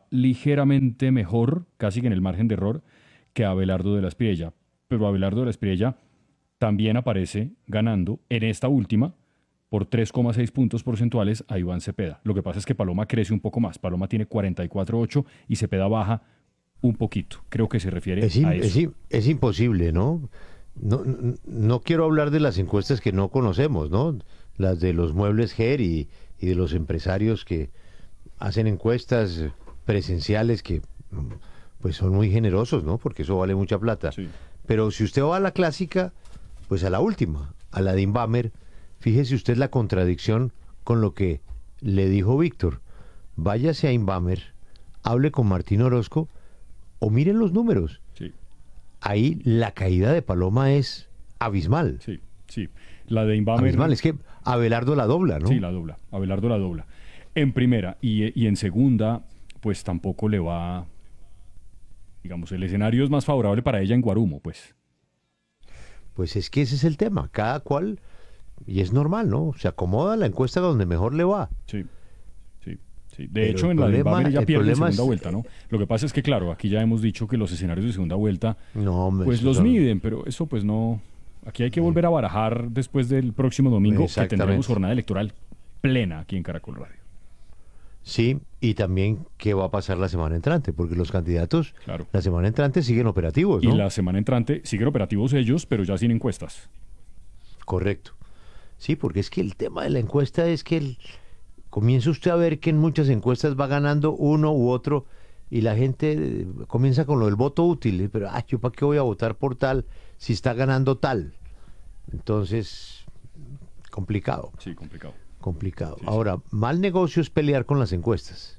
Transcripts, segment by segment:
ligeramente mejor, casi que en el margen de error, que Abelardo de la Espriella. Pero Abelardo de la Espriella también aparece ganando en esta última por 3,6 puntos porcentuales a Iván Cepeda. Lo que pasa es que Paloma crece un poco más. Paloma tiene 44,8 y Cepeda baja un poquito. Creo que se refiere a eso. Es imposible, ¿no? No quiero hablar de las encuestas que no conocemos, ¿no? Las de los muebles GER y de los empresarios que hacen encuestas presenciales que pues son muy generosos, ¿no? Porque eso vale mucha plata. Sí. Pero si usted va a la clásica, pues a la última, a la de Inbamer, fíjese usted la contradicción con lo que le dijo Víctor. Váyase a Inbamer, hable con Martín Orozco o miren los números. Sí. Ahí la caída de Paloma es abismal. Sí, sí. La de Inbamer... Abismal, es que Abelardo la dobla, ¿no? Sí, la dobla. Abelardo la dobla. En primera y en segunda, pues tampoco le va... Digamos, el escenario es más favorable para ella en Guarumo, pues. Pues es que ese es el tema. Cada cual, y es normal, ¿no? Se acomoda a la encuesta donde mejor le va. Sí, sí, sí. De Pero hecho, el en la de problema- Inbamer ella el pierde en problema segunda es- vuelta, ¿no? Lo que pasa es que, claro, aquí ya hemos dicho que los escenarios de segunda vuelta, No, hombre, pues eso los son- miden, pero eso pues no... Aquí hay que volver a barajar después del próximo domingo, que Exactamente. tendremos jornada electoral plena aquí en Caracol Radio. Sí, y también qué va a pasar la semana entrante, porque los candidatos Claro. la semana entrante siguen operativos, Y ¿no? la semana entrante siguen operativos ellos, pero ya sin encuestas. Correcto. Sí, porque es que el tema de la encuesta es que comienza usted a ver que en muchas encuestas va ganando uno u otro y la gente comienza con lo del voto útil, pero ¿yo para qué voy a votar por tal si está ganando tal? Entonces, complicado, Sí, complicado. complicado. Sí, sí. Ahora, mal negocio es pelear con las encuestas.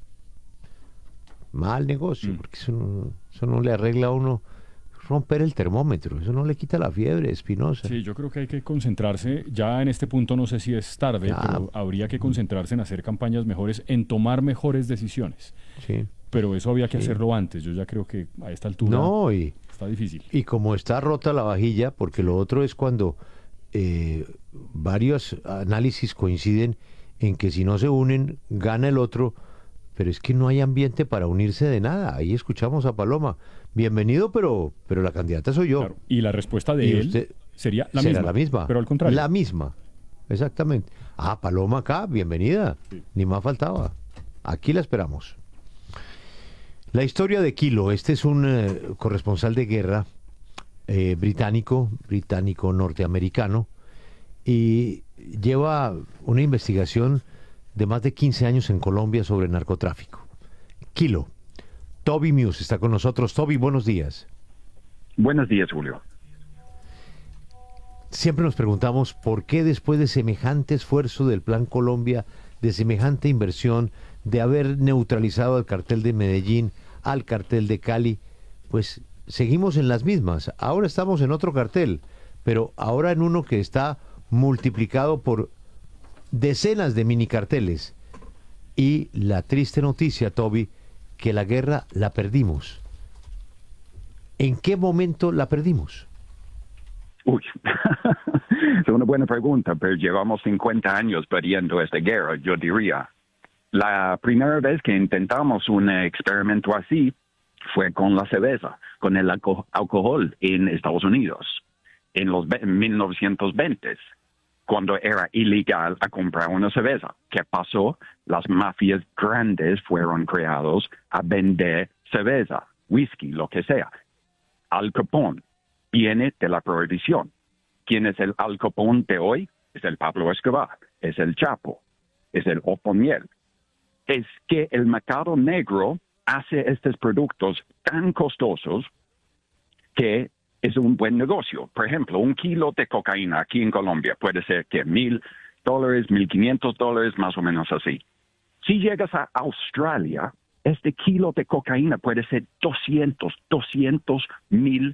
Mal negocio, porque eso no le arregla a uno romper el termómetro, eso no le quita la fiebre, Espinosa. Sí, yo creo que hay que concentrarse, ya en este punto no sé si es tarde, Ya. pero habría que concentrarse en hacer campañas mejores, en tomar mejores decisiones. Sí. Pero eso había que Sí. hacerlo antes, yo ya creo que a esta altura No, está difícil. y como está rota la vajilla, porque lo otro es cuando varios análisis coinciden en que si no se unen, gana el otro, pero es que no hay ambiente para unirse de nada. Ahí escuchamos a Paloma. Bienvenido, pero la candidata soy yo. Claro. Y la respuesta de Y él usted sería la será misma. la misma. Pero al contrario. La misma, exactamente. Ah, Paloma acá, bienvenida. Sí. Ni más faltaba. Aquí la esperamos. La historia de Kilo. Este es un corresponsal de guerra británico norteamericano, y lleva una investigación de más de 15 años en Colombia sobre narcotráfico. Kilo. Toby Muse está con nosotros. Toby, buenos días. Buenos días, Julio. Siempre nos preguntamos por qué después de semejante esfuerzo del Plan Colombia, de semejante inversión, de haber neutralizado al cartel de Medellín, al cartel de Cali, pues seguimos en las mismas. Ahora estamos en otro cartel, pero ahora en uno que está multiplicado por decenas de mini carteles. Y la triste noticia, Toby, que la guerra la perdimos. ¿En qué momento la perdimos? Uy, es una buena pregunta, pero llevamos 50 años perdiendo esta guerra, yo diría. La primera vez que intentamos un experimento así fue con la cerveza, con el alcohol en Estados Unidos, en los 1920s, cuando era ilegal a comprar una cerveza. ¿Qué pasó? Las mafias grandes fueron creados a vender cerveza, whisky, lo que sea. Al Capone viene de la prohibición. ¿Quién es el Al Capone de hoy? Es el Pablo Escobar, es el Chapo, es el Oponiel. Es que el mercado negro hace estos productos tan costosos que es un buen negocio. Por ejemplo, un kilo de cocaína aquí en Colombia puede ser que $1,000, $1,500, más o menos así. Si llegas a Australia, este kilo de cocaína puede ser $200,000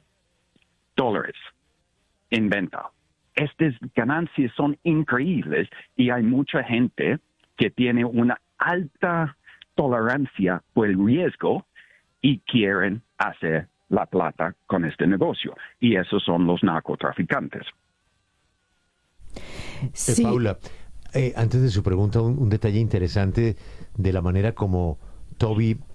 en venta. Estas ganancias son increíbles y hay mucha gente que tiene una alta tolerancia por el riesgo y quieren hacer la plata con este negocio. Y esos son los narcotraficantes. Sí. Paula, antes de su pregunta, un detalle interesante de la manera como Toby